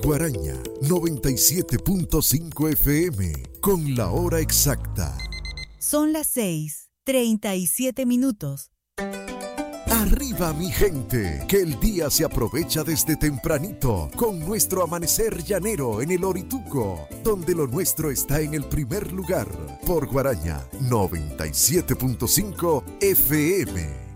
Guaraña 97.5 FM con la hora exacta. Son las 6:37. Arriba mi gente, que el día se aprovecha desde tempranito con nuestro amanecer llanero en el Orituco, donde lo nuestro está en el primer lugar por Guaraña 97.5 FM.